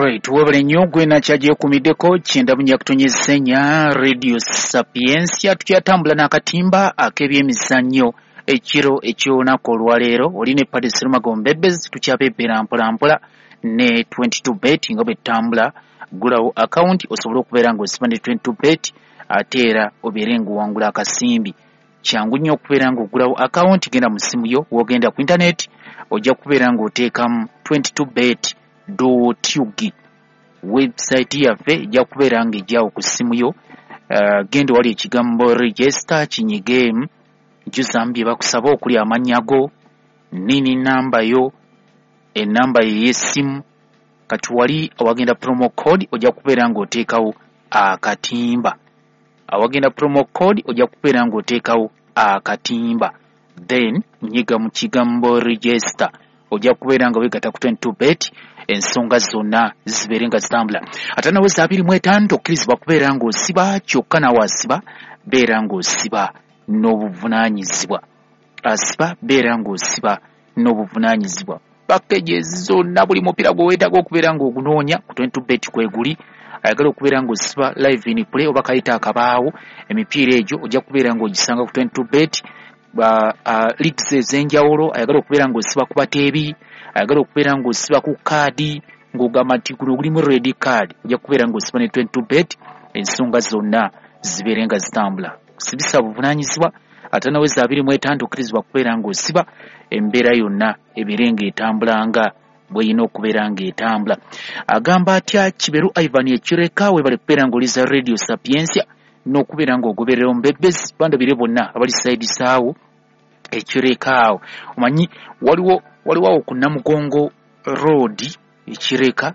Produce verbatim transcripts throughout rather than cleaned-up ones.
Alright, webale nnyo gwe nakyaje kumiddeko kyenda bunya kutonyezenya Radio Sapiensia tukyatambula n'akatimba ak'ebyemizannyo ekiro eky'olunaku olwaleero oli ne Paddy Magombebes tukyabebbera mpola mpola ne twenty-two bet nga bwetambula gulawo account osobola okubeera ng'osiba ne twenty-two bet ate era obeere ng'owangula akasimbi kyangu nnyo okubeera ng'ogulawo account genda mu simu yo wogenda ku internet ojja kubeera ng'oteekamu twenty-two bet dot u g website yaffe ejja kubeera ng'ejjawo ku simu yo. Uh, genda wali ekigambo register kinyigemu juzambye bakusaba okuli amannya go nini namba yo enamba y'essimu kati wali awagenda promo code ojja kubeera ng'oteekawo akatimba awagenda promo code ojja kubeera ng'oteekawo akatimba then nyiga mu kigambo register ojja kubeera nga weegata ku twenty-two bet ensonga zonna zibeere nga zitambula ate nawe abiri mu etaano tokkirizibwa kubeera ng'osiba kyokka nawe asiba beera ng'osiba n'obuvunaanyizibwa asiba beera ng'osiba n'obuvunaanyizibwa package zonna buli mupiira gwe weetaaga okubeera ng'ogunoonya ku twenty-two bet kweguli ayagala okubeera ng'osiba live in play oba kayita akabaawo emipiira egyo ojja kubeera ng'ogisanga ku twenty-two bet ba uh, leagues ez'enjawulo ayagala okubeera ng'osiba ku bateebi ayagala okubeera ng'osiba ku kaadi ng'ogamba nti guno gulimu red card ojja kubeera ng'osiba ne twenty-two bet ensonga zonna zibeere nga zitambula kusibisa buvunaanyizibwa ate nawe abiri mu etaano okkirizibwa kubeera ng'osiba embeera yonna ebeere ng'etambulanga bweyina okubeera ng'etambula agamba atya Kiberu Ivan Ekireka webale kubeera ng'oliza Radio Sapiensia n'okubeera ng'ogoberera Ombebes bandabire bonna abali side saawo Ekireka awo omanyi waliwo waliwo ku Namugongo Road Ekireka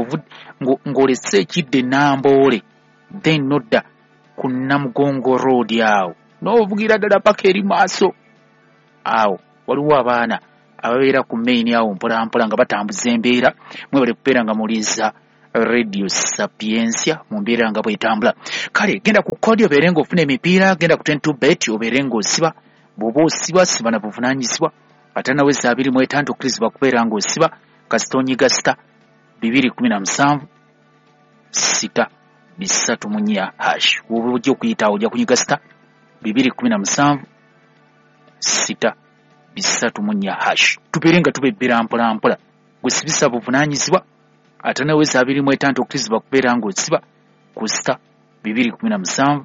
ng'olese ekidde Namboole then nodda ku Namugongo Road awo n'ovugira ddala paka eri maaso awo waliwo abaana ababeera ku main awo mpola mpola nga batambuza embeera mwebale kubeera nga muliza Radio Sapiensia mu mbeera nga bwetambula kale genda ku kodi obeere ng'ofuna emipiira genda ku twenty-two bet obeere ng'osiba bw'oba osiba siba na buvunaanyizibwa ate nawe abiri mu etaano okkirizibwa kubeera ng'osiba kasita onyiga sita bibiri kumi na musanvu sita bisatu mu nnya hash woba ojja okuyitaawo ojja kunyiga sita bibiri kumi na musanvu sita bisatu mu nnya hash tubeere nga tubebbera mpola mpola gusibisa buvunaanyizibwa ate nawe abiri mu etaano okkirizibwa kubeera ng'osiba ku sita bibiri kumi na musanvu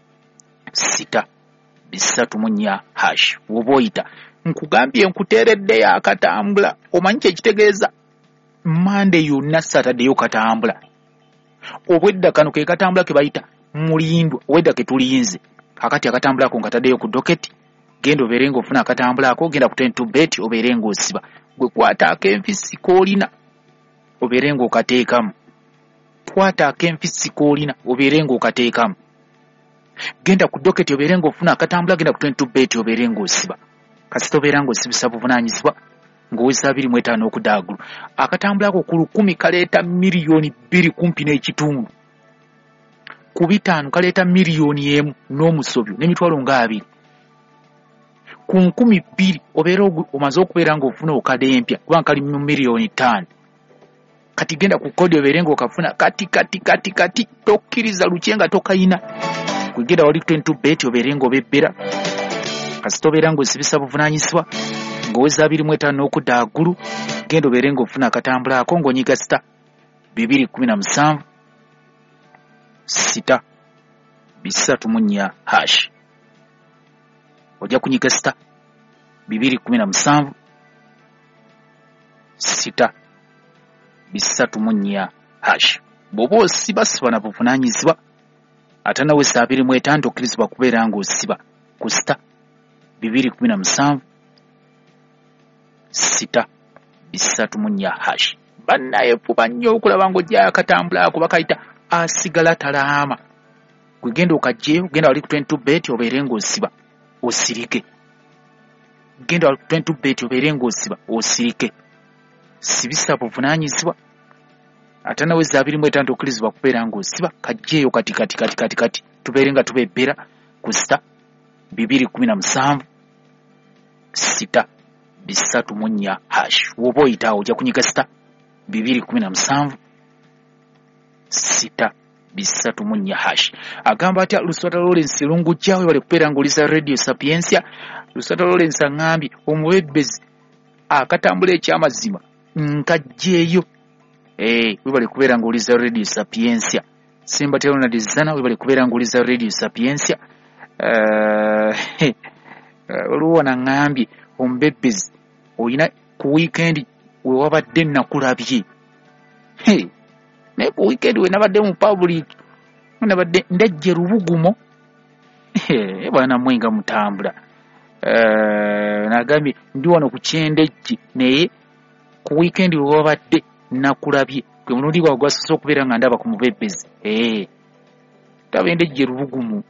sita bisatu mu nnya hash woba oyita nkugambye nkuteereddeyo akatambula omanyi kyekitegeeza Monday yonna Saturday yo katambula obwedda kano ke katambula ke bayita mulindwa obwedda ke tulinze kakati akatambula ko nkataddeyo ku docket genda obeere ng'ofuna akatambula ako genda ku twenty-two bet obeere ng'osiba gwe kwata ak'enfisi koolina obeere ng'okateekamu kwata ak'enfisi koolina obeere ng'okateekamu genda ku docket obeere ng'ofuna akatambula genda ku twenty-two bet obeere ng'osiba kasita obeera ng'osibisa buvunaanyizibwa ng'oweza abiri mu etaano okudaagulu akatambula ako ku lukumi kaleeta miliyoni bbiri kumpi n'ekitundu ku bitaano kaleeta miliyoni emu n'omusobyo n'emitwalo ng'abiri ku nkumi bbiri obeera omaze okubeera ng'ofuna okade empya kubanga kali mu miliyoni ttaano kati genda ku kodi obeere ng'okafuna kati kati kati kati tokkiriza lukye nga tokayina kwegenda wali twenty-two bet obeere ng'obebbera kasita obeera ng'osibisa buvunaanyizibwa ng'oweza abiri mu etaano n'okudaagulu genda obeere ng'ofuna akatambula ako ng'onyiga sita bibiri kumi na musanvu sita bisatu mu nnya hash ojja kunyiga sita bibiri kumi na musanvu sita bisatu mu nnya hash bw'oba osiba siba na buvunaanyizibwa ate nawe abiri mu etaano okkirizibwa kubeera ng'osiba ku sita bibiri kumi na musanvu sita bisatu mu nnya hash bannaye fuba nnyo okulaba ng'ojjayo akatambula ako bakayita asigala talaama gwe genda okajjeyo genda wali ku twenty-two bet obeere ng'osiba osirike genda wali ku twenty-two bet obeere ng'osiba osirike sibisa buvunaanyizibwa ate nawe abiri mu etaano okkirizibwa kubeera ng'osiba kajjeeyo kati kati kati kati kati tubeere nga tubebbera ku sita bibiri kumi na musanvu sita bisatu mu nnya hash woba oyitaawo ojja kunyiga sita bibiri kumi na musanvu sita bisatu mu nnya hash. Agamba atya Luswata Lawrence Lungujja we bali kuperanguliza Radio Sapiensia. Luswata Lawrence angambye omubebezi akatambula ekyamazima nkajjeeyo. Eh, we bali kuperanguliza Radio Sapiensia. Simba Telo na Dizana we bali kuperanguliza Radio Sapiensia. Uh, oluwa na ngambye omubebezi oyina ku weekend we wabadde nakulabye. Hey, ne ku weekend we nabadde mu public nabadde ndajje Rubugumo. Eh, bwana Mwenga Mutambula. Eh, nagambye ndi wano ku Kyendejje naye ku weekend we wabadde nakulabye kwe munundi gwagwasoso okubeera nga ndaba ku mubebezi. Eh, tabendejje Rubugumo.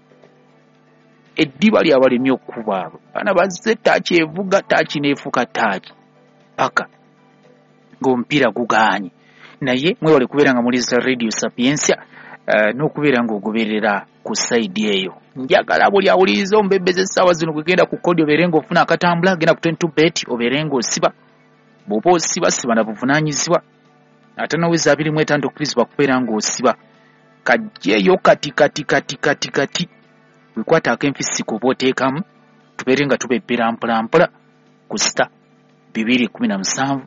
Eddiba lyabalemi okuba abo bana bazze taaki evuga taaki neefuka taaki paka ng'omupiira gugaanye. Naye mwewale kubeera nga muliza Radio Sapiensia uh, n'okubeera ng'ogoberera ku side eyo. Njagala buli awuliriza omubebezi essaawa zino kugenda ku kodi obeere ng'ofuna akatambula genda ku twenty-two bet obeere ng'osiba. Bw'oba osiba siba na buvunaanyizibwa ate naweza abiri mu etaano okukirizibwa kubeera ng'osiba. Kajjeeyo kati kati kati kati kati wikwata ak'empisi kuba oteekamu tubeere nga tubebbera mpola mpola ku sita bibiri kumi na musanvu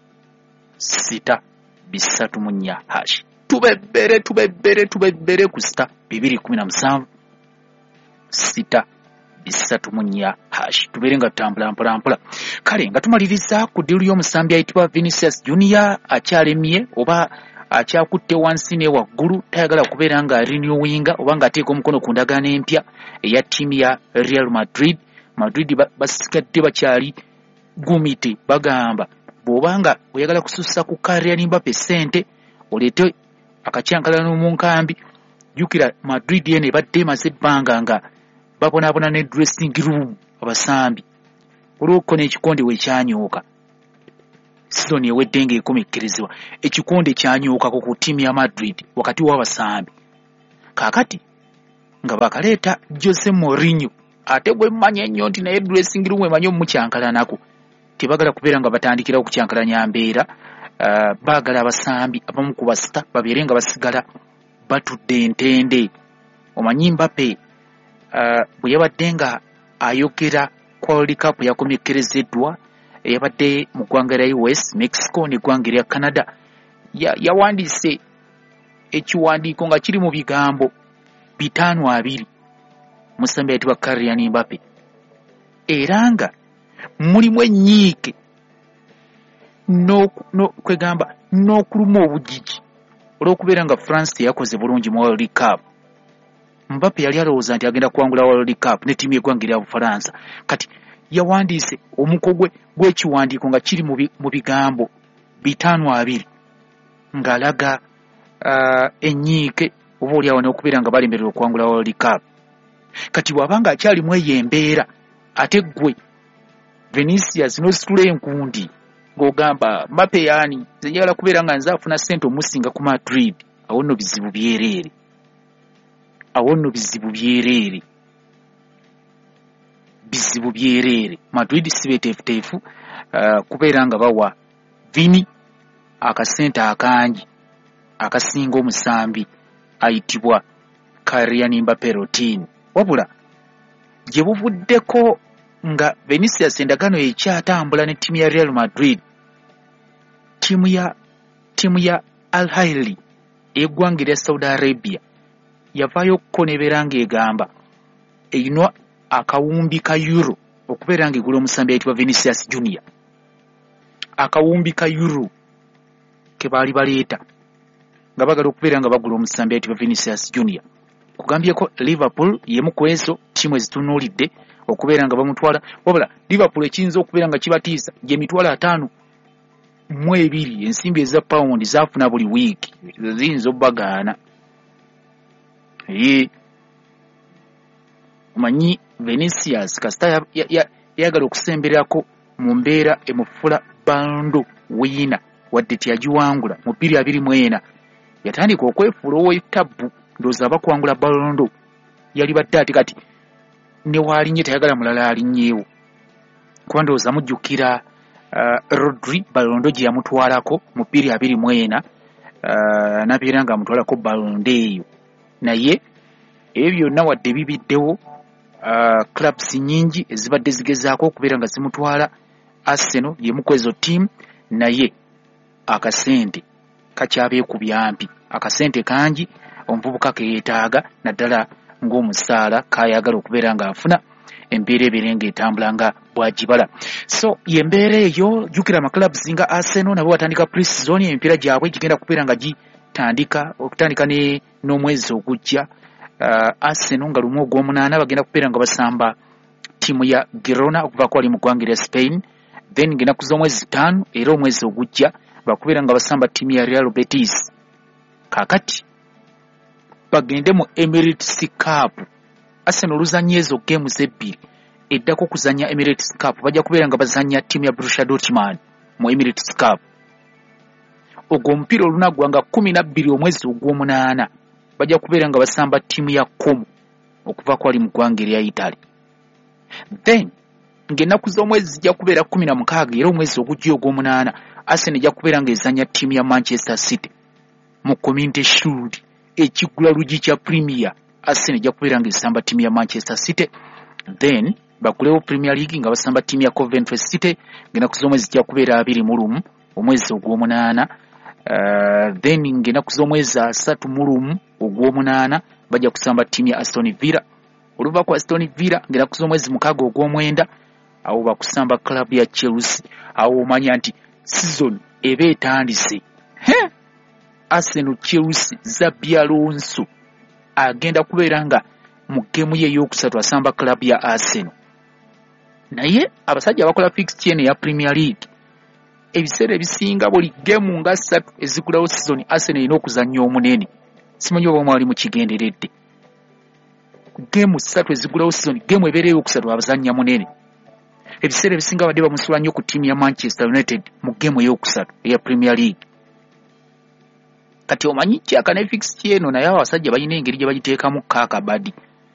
sita bisatu mu nnya hash. Tubebbere tubebbere tubebbere ku sita bibiri kumi na musanvu sita bisatu mu nnya hash. Tubeere nga tutambula mpola mpola. Kale nga tumaliriza ku ddiru y'omusambi ayitibwa Vinicius Junior akyalemye oba akyakutte wansi ne waggulu tayagala kubeera nga renewinga oba ng'ateeka omukono ku ndagaano empya eya ttiimu ya Real Madrid. Madrid basigadde bakyali gumite bagamba bw'obanga oyagala kusussa ku Kylian Mbappe ssente oleete akacyankalano mu nkambi. Jjukira Madrid yene ebadde emaze ebbanga nga babonaabona ne dressing room abasambi olw'okko n'ekikonde wekyanyooka. Sizoni ewedde ng'ekomekkerezebwa ekikonde kyanyooka ku ttiimu ya Madrid wakati w'abasambi. Kaakati nga bakaleeta Jose Mourinho ate gwe mmanya ennyo nti naye dressing room emanyi omukyankalanako tebagala kubeera nga batandikira okukyankalanya mbeera. Uh, baagala abasambi abamu ku basita babeere nga basigala batudde entende. Omanyi Mbappe uh, bwe yabadde nga ayogera ku World Cup yakomekkerezeddwa eyabadde mu ggwanga lya U S, Mexico n'eggwanga lya Canada yawandiise ya ekiwandiiko nga kiri mu bigambo bitaano abiri musambi ayitibwa Kylian Mbappe era nga mulimu ennyiike no, no, kwegamba n'okuluma obugigi olw'okubeera nga France teyakoze bulungi mu World Cup. Mbappe yali alowooza nti agenda kuwangula World Cup ne ttiimu y'eggwanga lya Bufalansa. Kati yawandiise omuko gwe gw'ekiwandiiko nga kiri mu bigambo bitaano abiri ng'alaga uh, ennyiike oba oliawo n'okubeera nga balemberera okuwangula World Cup. Kati bw'abanga akyalimu eyo embeera ate ggwe Vinicius n'ositula enkundi ng'ogamba Mbappe yaani nze njagala kubeera nga nze afuna ssente omusinga ku Madrid. Awo nno bizibu byereere awo nno bizibu byereere bizibu byereere. Madrid si beteefuteefu uh, kubeera nga bawa Vini akasente akangi akasinga omusambi ayitibwa Kylian Mbappe routine. Wabula gye buvuddeko nga Vinicius endagaano ekyatambula ne ttiimu ya Real Madrid, ttiimu ya ttiimu ya Al Ahly eggwanga lya Saudi Arabia yavaayo okukonebeera ng'egamba eyinwa akawumbi ka euro okubeera ng'egula omusambi ayitibwa Vinicius Junior. Akawumbi ka euro ke baali baleeta nga bagala okubeera nga bagula omusambi ayitibwa Vinicius Junior. Kugambyeko Liverpool yemu ku ezo ttiimu ezitunuulidde okubeera nga bamutwala. Wabula Liverpool ekiyinza okubeera nga kibatiisa gye mitwalo ataano mu ebiri ensimbi eza pound zaafuna buli wiiki ziyinza obbagaana. Ye omanyi Vinicius kasita yagala ya, ya, okusemberako mu mbeera emufula bando wiina wadde tiyagiwangula mu bbiri abiri mu ena yatandika okwefuula ow'ettabu ndowooza abakuwangula balondo yali badde ate kati ne waalinnye tayagala mulala alinnyeewo kuba ndowooza mujjukira uh, Rodri balondo gye yamutwalako mu bbiri abiri mu ena uh, nabeera nga amutwalako balonde eyo naye ebyo byonna wadde bibiddewo uh, clubs nyingi ezibadde zigezaako okubeera nga zimutwala Arsenal yemu kwezo team naye akasente kacyabe ku byampi akasente kangi omuvubuka keetaaga naddala ng'omusaala kayagala okubeera nga afuna embeera ebeerenga etambula nga bwagibala. So yembeera eyo jjukira amaclubs nga Arsenal nabo watandika pre-season emipiira gyabwe gigenda kubeera nga gitandika okutandika ne n'omwezi ogujja. uh, Arsenal nga lumu ogw'omunaana bagenda kubeera nga basamba tiimu ya Girona okuva kwali mu ggwanga lya Spain, then ng'ennaku z'omwezi ttaano era omwezi ogujja bakubeera nga basamba tiimu ya Real Betis. Kaakati bagende mu Emirates Cup. Arsenal oluzannya ezo games ebbiri eddako kuzanya Emirates Cup bajja kubeera nga bazanya tiimu ya Borussia Dortmund mu Emirates Cup. Ogwo omupiira olunaggwa nga kumi na bbiri omwezi ogw'omunaana bajja kubeera nga basamba tiimu ya Como okuva kwali mu ggwanga erya Italy. Then ng'ennaku z'omwezi zijja kubeera kumi na mukaaga era omwezi ogujja ogw'omunaana Arsenal ejja kubeera nga ezanya tiimu ya Manchester City mu Community Shield ekigula lugi kya Premier. Arsenal ejja kubeera nga esamba tiimu ya Manchester City, then bakulewo Premier League nga basamba tiimu ya Coventry City ng'ennaku z'omwezi zijja kubeera abiri mu lumu omwezi ogw'omunaana. Uh, then ng'ennaku z'omwezi asatu mu lumu ogw'omunaana bajja kusamba tiimu ya Aston Villa. Oluva ku Aston Villa ng'ennaku z'omwezi mukaaga ogw'omwenda awo bakusamba club ya Chelsea. Awo omanya nti season eba etandise. He Arsenal Chelsea Xabi Alonso agenda kubeera nga mu gemu ye ey'okusatu asamba club ya Arsenal. Naye abasajja abakola fixture eno ya Premier League ebiseera ebisinga buli gemu nga ssatu ezigulawo season Arsenal erina okuzannya omunene. Simanyi oba mwali mukigenderedde. Gemu ssatu ezigulawo season gemu ebeera ey'okusatu abazannya munene. Ebiseera ebisinga badde bamusula nnyo ku tiimu ya Manchester United mu gemu ey'okusatu eya Premier League. Kati omanyi kyaka ne fixture eno naye abasajja balina engeri gye bagiteekamu kaakabadi.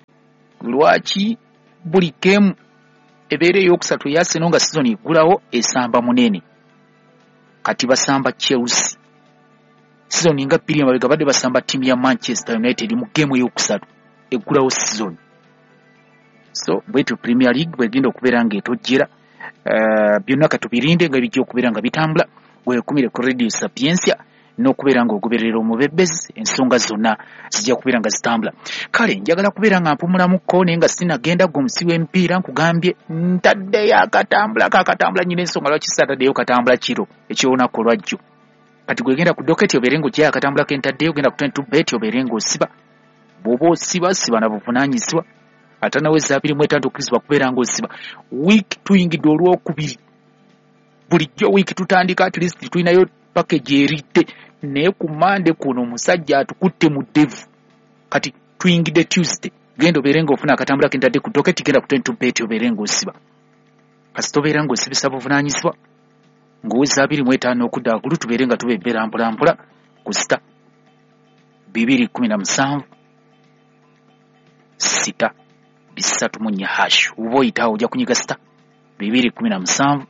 Lwaki buli gemu ebeera ey'okusatu ya Arsenal nga season egulawo esamba munene. Kati basamba Chelsea. Season nga bbiri emabega badde basamba tiimu ya Manchester United mu gemu ey'okusatu egulawo season. So bwetu Premier League bwegenda okubeera nga etojjera. Uh, byonna katubirinde nga bijja okubeera nga bitambula. Weekumire ku Radio Sapiensia n'okubeera nga ogoberera omubebezi ensonga zonna zijja kubeera nga zitambula. Kale njagala kubeera nga mpumulamuko naye nga sinagenda gwe omusi w'emipiira nkugambye ntaddeyo akatambula kakatambula nyina ensonga lwaki sitaddeyo katambula kiro ekyolunaku olwajjo. Kati gwegenda ku doketi obeere ng'ogyayo akatambula kentaddeyo ogenda ku twenty bet obeere ng'osiba. Bw'oba osiba siba na buvunaanyizibwa ate naweza abiri mu etaano okkirizibwa kubeera ng'osiba. Wiiki tuyingidde olwokubiri. Bulijjo wiiki tutandika at least tulinayo package eridde naye ku Monday kuno omusajja atukutte mu devu. Kati tuyingidde Tuesday genda obeere ng'ofuna akatambula kentadde ku doketi genda ku twenty bet obeere ng'osiba. Kasita obeera ng'osibisa buvunaanyizibwa ng'oweza abiri mu etaano okudda waggulu tubeere nga tubebbera mpola mpola ku sita bibiri kumi na musanvu sita bisatu mu nnya hash. Oba oyitawo ojja kunyiga sita bibiri kumi na musanvu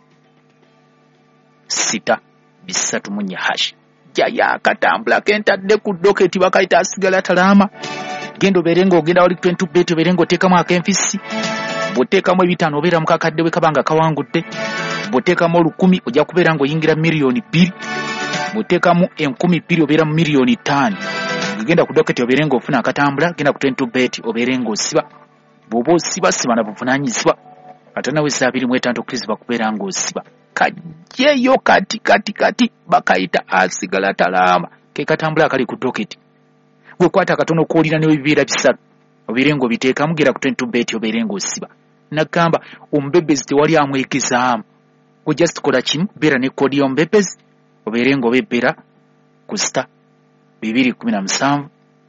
sita bisatu mu nnya hash. Jaya akatambula kentadde ku doketi bakayita asigala talaama. Genda obeere ng'ogenda wali twenty bet obeere ng'oteekamu akenfisi. Bw'oteekamu ebitaano obeera mu kakadde bwe kabanga kawangudde. Bw'oteekamu olukumi ojja kubeera ng'oyingira miliyoni bbiri. Bw'oteekamu enkumi bbiri obeera mu miliyoni ttaano. Genda ku doketi obeere ng'ofuna akatambula genda ku twenty bet obeere ng'osiba. Bw'oba osiba siba na buvunaanyizibwa ate naweza abiri mu etaano okkirizibwa kubeera ng'osiba. Kajjeyo kati kati kati bakayita asigala talaama ke katambula akali ku doketi. Gwe kwata katono koolina n'ebibiira bisatu obeere ng'obiteekamu genda ku twenty bet obeere ng'osiba. Nagamba omubebezi tewali amwegezaamu. Gwe just kola kimu beera ne koodi y'omubebezi obeere ng'obebbera ku sita bibiri kumi na musanvu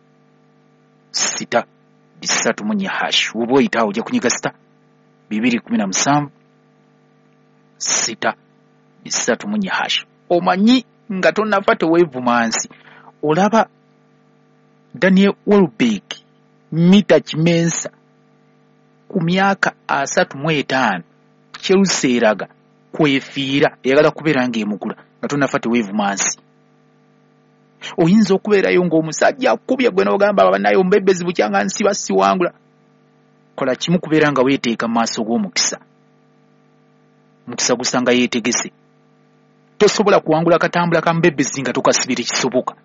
sita bisatu mu nnya hash. Oba oyitawo ojja kunyiga sita bibiri kumi na musanvu sita bisatu mu nnya hash. Omanyi nga tonnafa teweevumansi. Olaba Daniel Welbeck mita kimensa ku myaka asatu mu etaano Chelsea eraga kwefiira eyagala kubeera ng'emugula nga tonnafa teweevumansi. oyinza okubeerayo ng'omusajja akubye gwe n'ogamba banayo mbebezi bukyanga nsiba siwangula. Kola kimu kubeera nga weeteeka mu maaso g'omukisa. Mukisa gusanga yeetegese. Tosobola kuwangula katambula ka mbebezi nga tokasibira kisoboka.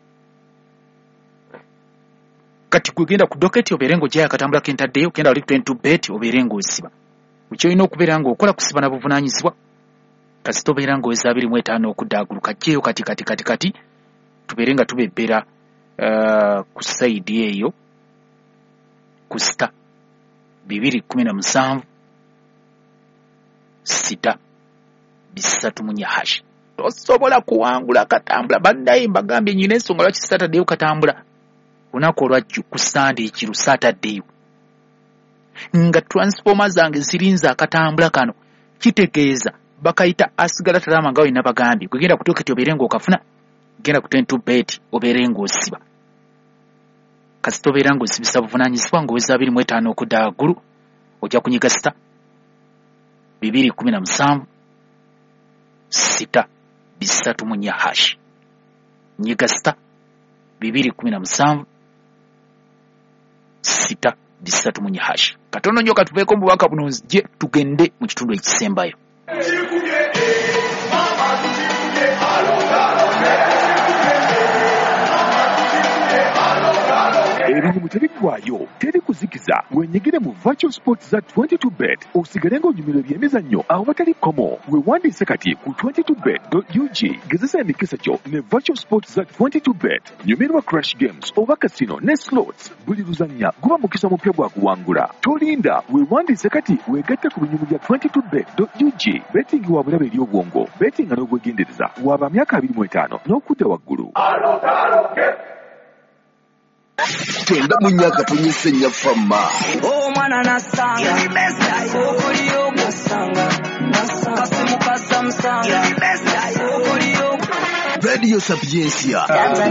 Kati kugenda ku doketi obeere ng'ogyayo akatambula kentaddeyo, kenda wali twenty bet obeere ng'osiba. Kyolina okubeera ng'okola kusiba na buvunaanyizibwa. Kasita obeera ng'oweza abiri mu etaano okuddagulu kajjeyo kati kati kati kati tubeere nga tubebbera uh, ku sayidi eyo ku sita bibiri kumi na musanvu sita bisatu munya hash. Tosobola kuwangula katambula. Baddayo mbagambye nyina ensonga lwaki Sataddeyo katambula. Lunaku olwajju ku Sunday ekiru Sataddeyo nga transformer zange zirinza akatambula kano, kitegeeza bakayita asigala talama nga olina bagambye kugenda ku toketi obeere ng'okafuna, genda ku twenty bet obeere ng'osiba. Kasita obeera ng'osibisa buvunaanyizibwa ng'oweza abiri mu etaano okudda waggulu, ojja kunyiga sita bibiri kumi na musanvu sita bisatu munya hash. Nyiga sita bibiri kumi na musanvu sita bisatu munya hash. Katono nnyo katuveeko mu bubaka buno nzije tugende mu kitundu ekisembayo. Erimu terigwayo, teri kuzikiza, wenyigire mu virtual sports za twenty-two bet, osigale ng'onyumirwa ebyemizannyo awo batali komo. Weewandiise kati ku twenty-two bet dot u g, gezesa emikisa gyo ne virtual sports za twenty-two bet. Nyumirwa crash games oba casino ne slots, buli luzannya guba mukisa mupya gwa kuwangula. Tolinda, weewandiise kati weegatte ku binyumu bya twenty-two bet dot u g. Betting wa bulabe eri obwongo, betting nga n'ogwegendereza, waba myaka abiri mu etaano n'okudda waggulu. Twenda munyaka tunyisenya fama. Oh mwana nasanga okuliyo nasanga kasimu kasamsanga okuliyo Radio Sapiencia.